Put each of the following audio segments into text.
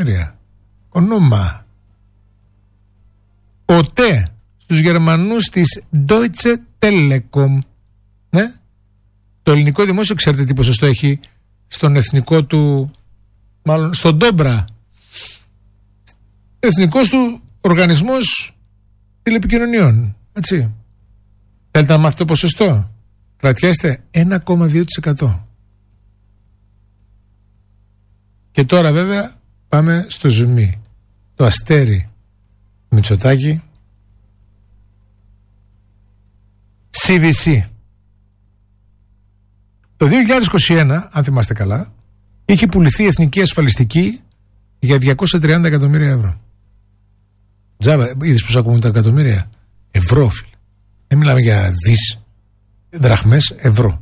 εκατομμύρια. Ονόμα. ΟΤΕ στους Γερμανούς της Deutsche Telekom. Ναι. Το ελληνικό δημόσιο, ξέρετε τι ποσοστό έχει στον εθνικό του, μάλλον στον Ντόμπρα, εθνικός του οργανισμός τηλεπικοινωνιών. Έτσι. Θέλετε να μάθετε το ποσοστό? Κρατιέστε 1,2%. Και τώρα βέβαια πάμε στο ζουμί. Το αστέρι Μητσοτάκη. CVC. Το 2021, αν θυμάστε καλά, είχε πουληθεί η εθνική ασφαλιστική για 230 εκατομμύρια ευρώ. Τζάμπα, είδες πως ακούμε τα εκατομμύρια? Ευρώ, φίλε. Δεν μιλάμε για δις, δραχμές, ευρώ.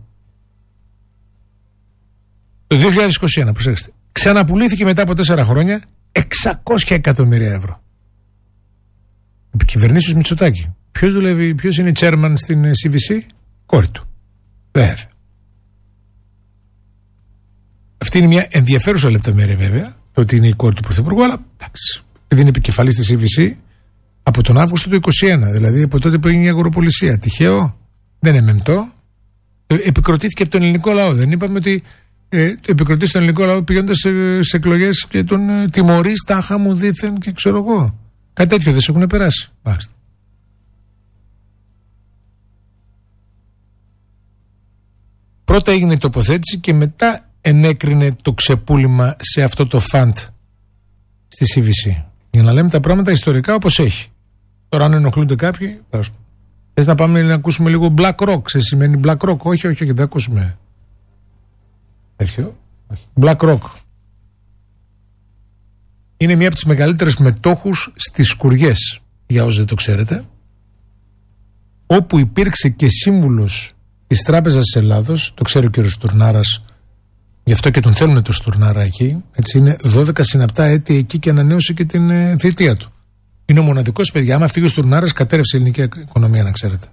Το 2021, προσέξτε, ξαναπουλήθηκε μετά από 4 χρόνια 600 εκατομμύρια ευρώ. Επικυβερνήσεις Μητσοτάκη. Ποιος δουλεύει, ποιος είναι chairman στην CVC? Κόρη του. Βέβαια. Αυτή είναι μια ενδιαφέρουσα λεπτομέρεια βέβαια, το ότι είναι η κόρη του Πρωθυπουργού, αλλά εντάξει, επειδή είναι επικεφαλής της CVC από τον Αύγουστο του 2021, δηλαδή από τότε που έγινε η αγοροπολισία. Τυχαίο? Δεν είναι μεμτό. Επικροτήθηκε από τον ελληνικό λαό. Δεν είπαμε ότι επικροτήσει τον ελληνικό λαό πηγαίνοντας σε εκλογές και τον τιμωρεί τάχα μου δήθεν και ξέρω εγώ. Κάτι τέτοιο δεν σε έχουν περάσει. Μάλιστα. Πρώτα έγινε η τοποθέτηση και μετά ενέκρινε το ξεπούλημα σε αυτό το φαντ στη CVC. Για να λέμε τα πράγματα ιστορικά όπως έχει. Τώρα αν ενοχλούνται κάποιοι, θες να πάμε να ακούσουμε λίγο Black Rock? Σε σημαίνει Black Rock? Όχι, δεν ακούσουμε τέτοιο. Black Rock είναι μία από τις μεγαλύτερες μετόχους στις σκουριές, για όσοι δεν το ξέρετε, όπου υπήρξε και σύμβουλος της Τράπεζας της Ελλάδος, το ξέρει ο κ. Στουρνάρας, γι' αυτό και τον θέλουν το Στουρνάρα εκεί, έτσι, είναι 12 συναπτά έτη εκεί και ανανέωσε και την θητεία του. Είναι ο μοναδικός, παιδιά, άμα φύγει ο Στουρνάρας κατέρευσε η ελληνική οικονομία, να ξέρετε.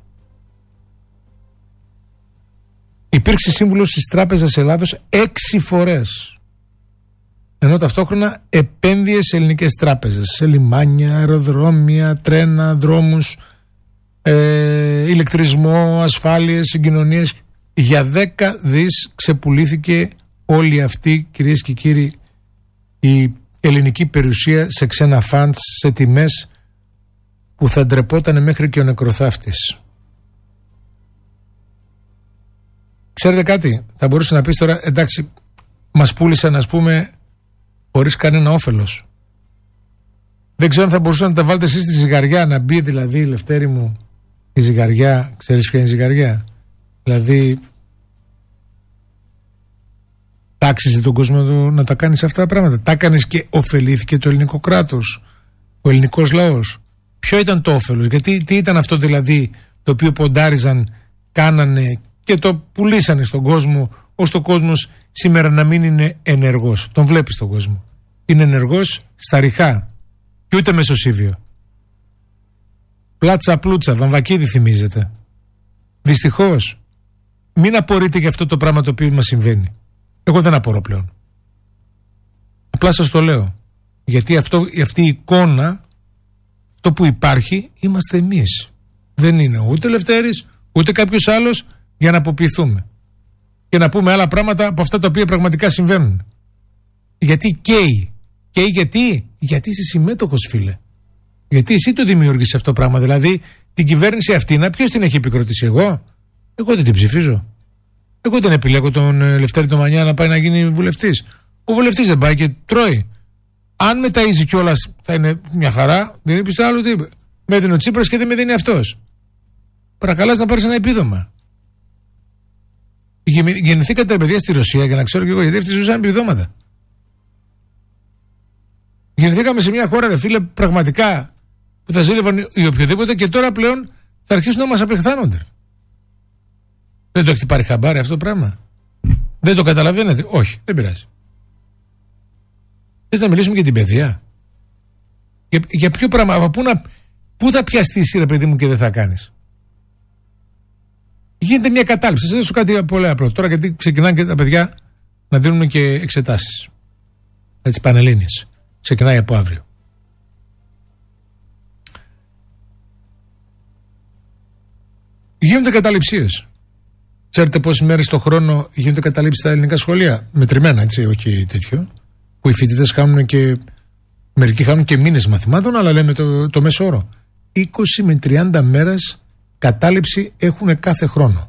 Υπήρξε σύμβουλος της Τράπεζας της Ελλάδος 6 φορές. Ενώ ταυτόχρονα επένδυε σε ελληνικές τράπεζες, σε λιμάνια, αεροδρόμια, τρένα, δρόμους, ηλεκτρισμό, ασφάλειες, συγκοινωνίες. Για 10 δις ξεπουλήθηκε όλη αυτή, κυρίες και κύριοι, η ελληνική περιουσία σε ξένα φαντς, σε τιμές που θα ντρεπότανε μέχρι και ο νεκροθάφτης. Ξέρετε κάτι, θα μπορούσε να πεις τώρα, εντάξει, μας πούλησαν, ας πούμε, χωρίς κανένα όφελος. Δεν ξέρω αν θα μπορούσατε να τα βάλετε εσείς στη ζυγαριά, να μπει δηλαδή, Λευτέρη μου, η ζυγαριά. Ξέρεις ποια είναι η ζυγαριά? Δηλαδή, τάξιζε τον κόσμο να τα κάνεις αυτά τα πράγματα. Τα κάνεις και ωφελήθηκε το ελληνικό κράτος, ο ελληνικός λαός. Ποιο ήταν το όφελος? Γιατί τι ήταν αυτό δηλαδή το οποίο ποντάριζαν, κάνανε και το πουλήσανε στον κόσμο, ώστε ο κόσμος σήμερα να μην είναι ενεργός? Τον βλέπεις τον κόσμο. Είναι ενεργός στα ριχά και ούτε μεσοσύβιο. Πλάτσα πλούτσα, Βαμβακίδη θυμίζεται. Δυστυχώς, μην απορείτε για αυτό το πράγμα το οποίο μας συμβαίνει. Εγώ δεν απορώ πλέον. Απλά σας το λέω. Γιατί αυτή η εικόνα, αυτό που υπάρχει, είμαστε εμείς. Δεν είναι ούτε Λευτέρης, ούτε κάποιος άλλος για να αποποιηθούμε. Και να πούμε άλλα πράγματα από αυτά τα οποία πραγματικά συμβαίνουν. Γιατί καίει. Καίει γιατί είσαι συμμέτοχος, φίλε. Γιατί εσύ το δημιούργησες αυτό το πράγμα. Δηλαδή την κυβέρνηση αυτή, ποιος την έχει επικροτήσει? Εγώ δεν την ψηφίζω. Εγώ δεν επιλέγω τον Λευτέρη τον Μανιά να πάει να γίνει βουλευτής. Ο βουλευτής δεν πάει και τρώει. Αν με ταΐζει κιόλας θα είναι μια χαρά. Δεν είπες το άλλο τι είπε. Με έδινε ο Τσίπρας και δεν με δίνει αυτός. Παρακαλάς να πάρεις ένα επίδομα. Γεννηθήκατε παιδιά στη Ρωσία, για να ξέρω κι εγώ, γιατί αυτοί ζούσαν επιδόματα. Γεννηθήκαμε σε μια χώρα, ρε φίλε, πραγματικά που θα ζήλευαν οι οποιοδήποτε και τώρα πλέον θα αρχίσουν να μας απεχθάνονται. Δεν το έχετε πάρει χαμπάρι αυτό το πράγμα? Δεν το καταλαβαίνετε? Όχι, δεν πειράζει. Θες να μιλήσουμε για την παιδεία? Για ποιο πράγμα? Πού θα πιαστείς, ρε παιδί μου, και δεν θα κάνεις? Γίνεται μια κατάληψη. Σας δώσω κάτι πολύ απλό. Τώρα γιατί ξεκινάνε και τα παιδιά να δίνουν και εξετάσεις. Έτσι, πανελλήνιες. Ξεκινάει από αύριο. Γίνονται καταληψίες. Ξέρετε πόσες μέρες το χρόνο γίνονται καταλήψεις στα ελληνικά σχολεία? Μετρημένα, έτσι, όχι τέτοιο. Που οι φοιτητές χάνουν και μερικοί χάνουν και μήνες μαθημάτων, αλλά λέμε το μέσο όρο. 20 με 30 μέρες κατάληψη έχουν κάθε χρόνο.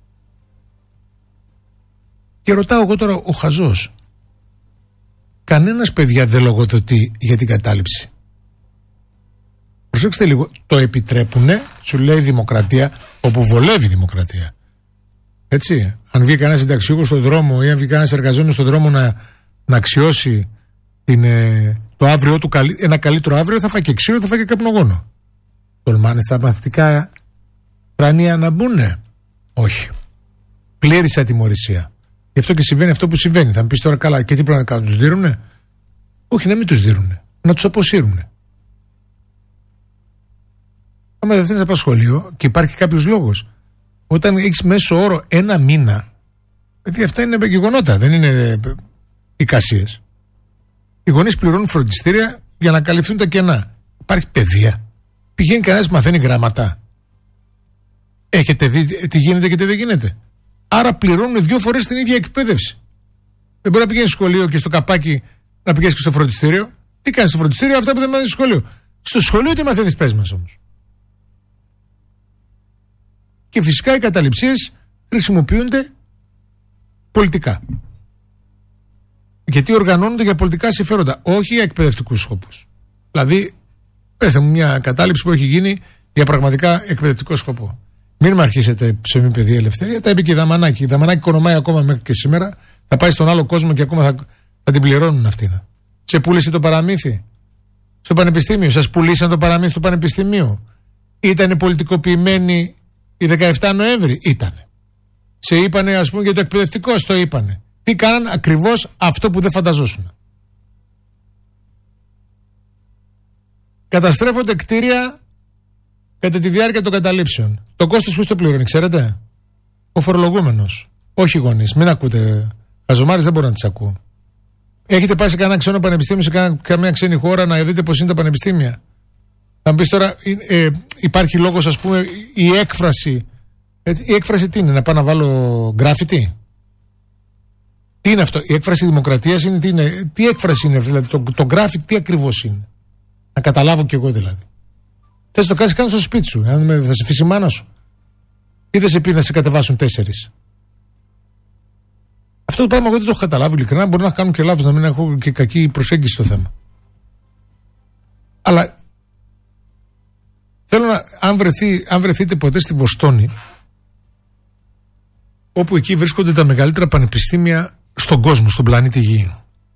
Και ρωτάω εγώ τώρα, ο χαζός, κανένας παιδιά δεν λογοδοτεί για την κατάληψη? Προσέξτε λίγο, το επιτρέπουνε, σου λέει δημοκρατία, όπου βολεύει η δημοκρατία. Έτσι, αν βγει κανένας συνταξιούχος στον δρόμο ή αν βγει κανένας εργαζόμενος στον δρόμο να αξιώσει το αύριο του, ένα καλύτερο αύριο, θα φάει και ξύλο, θα φάει και καπνογόνο. Τολμάνε στα μαθητικά πρανία να μπουνε? Όχι. Πλήρης ατιμωρησία. Γι' αυτό και συμβαίνει αυτό που συμβαίνει. Θα μου πεις τώρα, καλά, και τι πρέπει να κάνουν, τους δίνουνε? Όχι, να μην τους δίνουνε, να τους αποσύρουνε. Άμα δεν θες να πας σχολείο και υπάρχει κάποιος λόγος, όταν έχεις μέσο όρο ένα μήνα, δηλαδή αυτά είναι γεγονότα, δεν είναι εικασίες. Οι γονείς πληρώνουν φροντιστήρια για να καλυφθούν τα κενά. Υπάρχει παιδεία? Πηγαίνει κανένας, μαθαίνει γράμματα? Έχετε δει τι γίνεται και τι δεν γίνεται? Άρα πληρώνουν 2 φορές την ίδια εκπαίδευση. Δεν μπορεί να πηγαίνει στο σχολείο και στο καπάκι να πηγαίνει και στο φροντιστήριο. Τι κάνεις στο φροντιστήριο? Αυτά που δεν μαθαίνεις στο σχολείο. Στο σχολείο τι μαθαίνεις, πες μας όμως. Και φυσικά οι καταληψίες χρησιμοποιούνται πολιτικά. Γιατί οργανώνονται για πολιτικά συμφέροντα, όχι για εκπαιδευτικούς σκοπούς. Δηλαδή, πέστε μου μια κατάληψη που έχει γίνει για πραγματικά εκπαιδευτικό σκοπό. Μην με αρχίσετε ψωμί, παιδεία, ελευθερία. Τα είπε και η Δαμανάκη. Η Δαμανάκη κονομάει ακόμα μέχρι και σήμερα. Θα πάει στον άλλο κόσμο και ακόμα θα την πληρώνουν αυτήν. Σε πούλησε το παραμύθι στο πανεπιστήμιο. Σας πουλήσαν το παραμύθι στο πανεπιστήμιο. Ήτανε πολιτικοποιημένοι η 17 Νοέμβρη? Ήτανε. Σε είπανε, ας πούμε, για το εκπαιδευτικό, στο είπανε. Τι κάναν? Ακριβώς αυτό που δεν φανταζόσουν. Καταστρέφονται κτίρια κατά τη διάρκεια των καταλήψεων. Το κόστος ποιος το πληρώνει, ξέρετε? Ο φορολογούμενος. Όχι οι γονείς. Μην ακούτε. Χαζομάρες δεν μπορώ να τις ακούω. Έχετε πάει σε κανένα ξένο πανεπιστήμιο, σε καμία ξένη χώρα, να δείτε πώς είναι τα πανεπιστήμια? Θα μου πεις τώρα, υπάρχει λόγος, ας πούμε, η έκφραση. Η έκφραση τι είναι? Να πάω να βάλω γκράφιτι? Τι είναι αυτό? Η έκφραση δημοκρατίας είναι? Τι έκφραση είναι? Δηλαδή το γκράφιτι τι ακριβώς είναι? Να καταλάβω κι εγώ δηλαδή. Θες το κάνεις, κάνεις στο σπίτι σου. Θα σε αφήσει η μάνα σου? Ή δεν σε πει να σε κατεβάσουν 4? Αυτό το πράγμα εγώ δεν το έχω καταλάβει ειλικρινά. Μπορεί να κάνουν και λάθος, να μην έχω και κακή προσέγγιση στο θέμα. Αλλά θέλω να, αν βρεθείτε ποτέ στη Βοστόνη, όπου εκεί βρίσκονται τα μεγαλύτερα πανεπιστήμια στον κόσμο, στον πλανήτη Γη,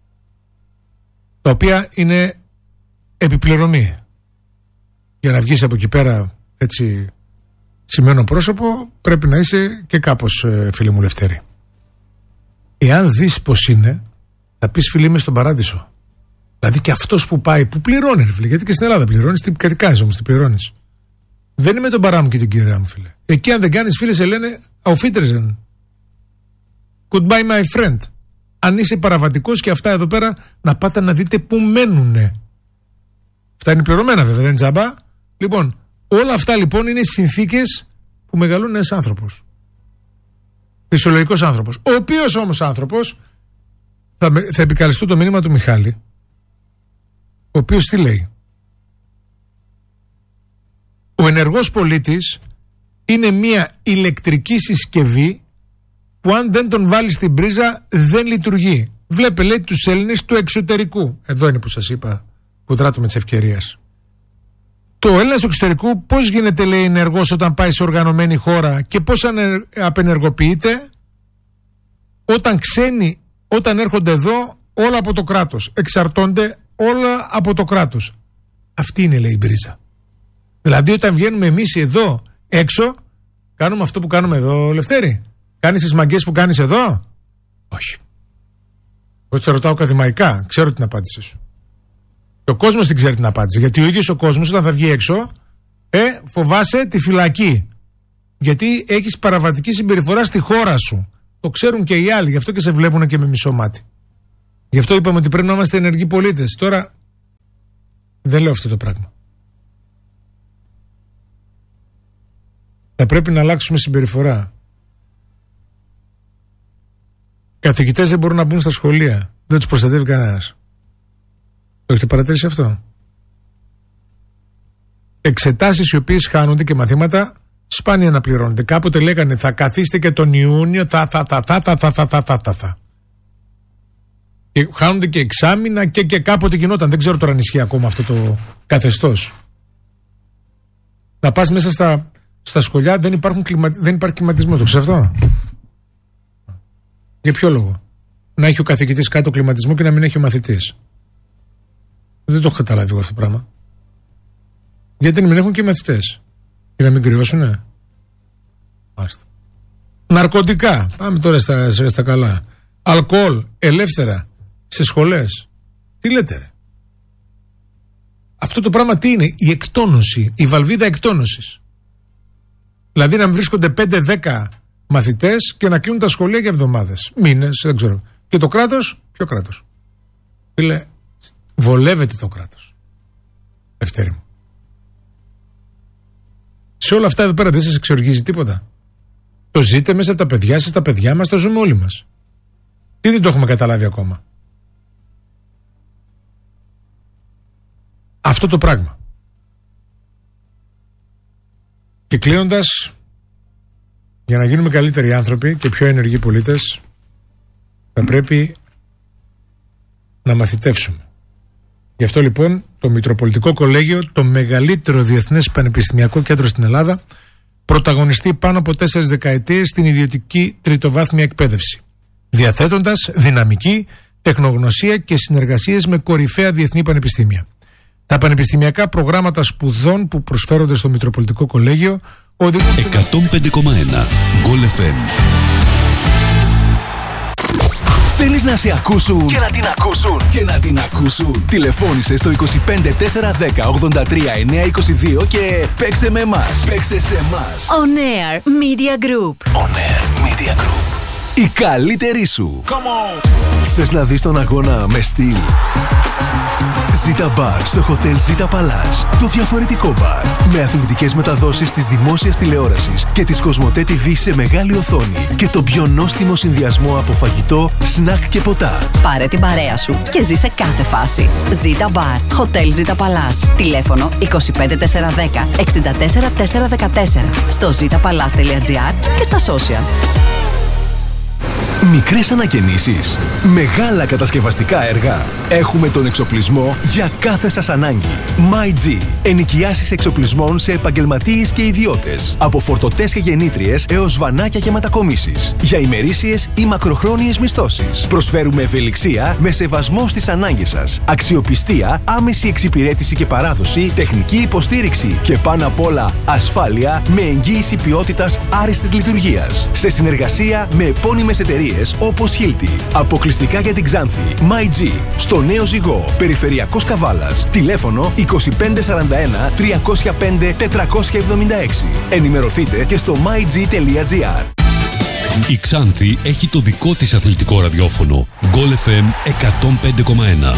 τα οποία είναι επιπληρωμή. Για να βγεις από εκεί πέρα έτσι σημαίνω πρόσωπο, πρέπει να είσαι και κάπως φίλε μου Λευτέρη. Εάν δεις πως είναι, θα πεις φίλοι είμαι στον παράδεισο. Δηλαδή και αυτός που πάει, που πληρώνει ρε φίλε, γιατί και στην Ελλάδα πληρώνεις, τι κάνεις όμως, τι πληρώνεις? Δεν είναι με τον παρά μου και την κυρία μου φίλε. Εκεί αν δεν κάνεις φίλε σε λένε Auf Goodbye my friend. Αν είσαι παραβατικός και αυτά εδώ πέρα, να πάτε να δείτε που μένουνε. Αυτά είναι πληρωμένα βέβαια, δεν είναι τζάμπα. Λοιπόν, όλα αυτά λοιπόν είναι συνθήκες που μεγαλώνει ένας άνθρωπος. Φυσιολογικός άνθρωπος. Ο οποίος όμως άνθρωπος, θα επικαλεστώ το μήνυμα του Μιχάλη, ο οποίος τι λέει? Ο ενεργός πολίτης είναι μια ηλεκτρική συσκευή που αν δεν τον βάλει στην πρίζα δεν λειτουργεί. Βλέπε, λέει, τους Έλληνες του εξωτερικού. Εδώ είναι που σας είπα, που δράτω με τις ευκαιρίες. Το Έλληνας του εξωτερικού πώς γίνεται, λέει, ενεργός όταν πάει σε οργανωμένη χώρα και πώς απενεργοποιείται? Όταν ξένοι, όταν έρχονται εδώ, όλα από το κράτος. Εξαρτώνται όλα από το κράτος. Αυτή είναι, λέει, η πρίζα. Δηλαδή όταν βγαίνουμε εμείς εδώ έξω, κάνουμε αυτό που κάνουμε εδώ, Λευτέρη? Κάνεις τις μαγκές που κάνεις εδώ? Όχι. Εγώ σε ρωτάω ακαδημαϊκά, ξέρω την απάντησή σου. Και ο κόσμος την ξέρει την απάντηση. Γιατί ο ίδιος ο κόσμος όταν θα βγει έξω, φοβάσαι τη φυλακή. Γιατί έχεις παραβατική συμπεριφορά στη χώρα σου. Το ξέρουν και οι άλλοι, γι' αυτό και σε βλέπουν και με μισό μάτι. Γι' αυτό είπαμε ότι πρέπει να είμαστε ενεργοί πολίτες. Τώρα Δεν λέω αυτό το πράγμα. Θα πρέπει να αλλάξουμε συμπεριφορά. Καθηγητές δεν μπορούν να μπουν στα σχολεία. Δεν τους προστατεύει κανένας. Το έχετε παρατηρήσει αυτό? Εξετάσεις οι οποίες χάνονται και μαθήματα σπάνια να πληρώνονται. Κάποτε λέγανε θα καθίστε και τον Ιούνιο θα. Και χάνονται και εξάμηνα και κάποτε γινόταν. Δεν ξέρω τώρα αν ισχύει ακόμα αυτό το καθεστώς. Να πας μέσα στα σχολιά δεν υπάρχει κλιματισμό. Το ξέρεις αυτό? Για ποιο λόγο? Να έχει ο καθηγητής κάτω κλιματισμό και να μην έχει ο μαθητής. Δεν το έχω καταλάβει εγώ αυτό το πράγμα. Γιατί να μην έχουν και οι μαθητές και να μην κρυώσουνε. Μάλιστα. Ναρκωτικά. Πάμε τώρα στα καλά. Αλκοόλ ελεύθερα σε σχολές. Τι λέτε ρε? Αυτό το πράγμα τι είναι? Η εκτόνωση, η βαλβίδα εκτόνωσης. Δηλαδή να βρίσκονται 5-10 μαθητές και να κλείνουν τα σχολεία για εβδομάδες, μήνες, δεν ξέρω. Και το κράτος, ποιο κράτος? Φίλε, βολεύεται το κράτος. Ευτέρη μου. Σε όλα αυτά εδώ πέρα δεν σας εξοργίζει τίποτα? Το ζείτε μέσα από τα παιδιά σας, τα παιδιά μας, τα ζούμε όλοι μας. Τι δεν το έχουμε καταλάβει ακόμα? Αυτό το πράγμα. Και κλείνοντας, για να γίνουμε καλύτεροι άνθρωποι και πιο ενεργοί πολίτες, θα πρέπει να μαθητεύσουμε. Γι' αυτό λοιπόν το Μητροπολιτικό Κολέγιο, το μεγαλύτερο διεθνές πανεπιστημιακό κέντρο στην Ελλάδα, πρωταγωνιστεί πάνω από 4 δεκαετίες στην ιδιωτική τριτοβάθμια εκπαίδευση, διαθέτοντας δυναμική, τεχνογνωσία και συνεργασίες με κορυφαία διεθνή πανεπιστήμια. Τα πανεπιστημιακά προγράμματα σπουδών που προσφέρονται στο Μητροπολιτικό Κολέγιο οδηγούν 105,1 Goal FM. Θέλεις να σε ακούσουν και να την ακούσουν και να την ακούσουν? Τηλεφώνησε στο 25 410 83 922 και παίξε με εμάς. Παίξε σε εμάς. On Air Media Group. On Air Media Group. Η καλύτερη σου. Come on. Θες να δεις τον αγώνα με στυλ? Ζήτα Μπαρ στο Hotel Zita Palace. Το διαφορετικό μπαρ. Με αθλητικές μεταδόσεις της δημόσιας τηλεόρασης και της Κοσμοτέ TV σε μεγάλη οθόνη. Και το πιο νόστιμο συνδυασμό από φαγητό, σνακ και ποτά. Πάρε την παρέα σου και ζήσε κάθε φάση. Zita Bar. Hotel Zita Palace. Τηλέφωνο 25410 64414. Στο zitapalace.gr και στα social. Μικρές ανακαινήσεις, μεγάλα κατασκευαστικά έργα. Έχουμε τον εξοπλισμό για κάθε σας ανάγκη. MyG. Ενοικιάσεις εξοπλισμών σε επαγγελματίες και ιδιώτες. Από φορτωτές και γεννήτριες έως βανάκια και μετακομίσεις. Για ημερήσιες ή μακροχρόνιες μισθώσεις. Προσφέρουμε ευελιξία με σεβασμό στις ανάγκες σας. Αξιοπιστία, άμεση εξυπηρέτηση και παράδοση, τεχνική υποστήριξη και πάνω απ' όλα ασφάλεια με εγγύηση ποιότητας άριστης λειτουργίας. Σε συνεργασία με επώνυμες εταιρείες όπως Hilti. Αποκλειστικά για την Ξάνθη. MyG. Στο Νέο Ζυγό. Περιφερειακός Καβάλας. Τηλέφωνο 2541 305 476. Ενημερωθείτε και στο myg.gr. Η Ξάνθη έχει το δικό της αθλητικό ραδιόφωνο. Goal FM 105,1.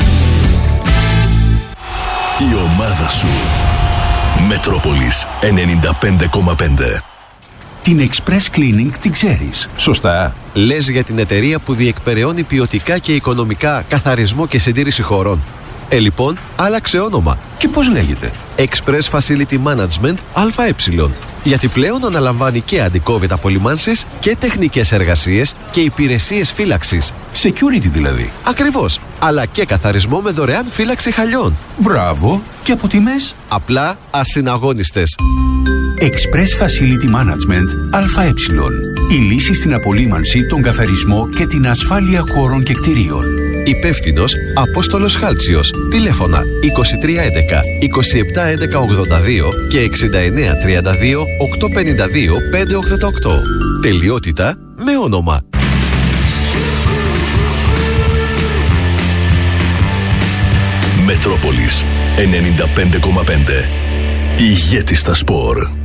Η ομάδα σου. Μετρόπολης 95,5. Την Express Cleaning την ξέρεις, σωστά? Λες για την εταιρεία που διεκπεραιώνει ποιοτικά και οικονομικά καθαρισμό και συντήρηση χώρων? Λοιπόν, άλλαξε όνομα. Και πώς λέγεται? Express Facility Management ΑΕ. Γιατί πλέον αναλαμβάνει και αντικόβид απολυμάνσεις και τεχνικές εργασίες και υπηρεσίες φύλαξης. Security δηλαδή. Ακριβώς. Αλλά και καθαρισμό με δωρεάν φύλαξη χαλιών. Μπράβο. Και από τιμές? Απλά ασυναγώνιστες. Express Facility Management ΑΕ. Η λύση στην απολύμανση, τον καθαρισμό και την ασφάλεια χώρων και κτηρίων. Υπεύθυνος Απόστολος Χάλτσιος. Τηλέφωνα 2311 2711 82 και 6932 852 588. Τελειότητα με όνομα. Μετρόπολης 95,5. Ηγέτη στα σπορ.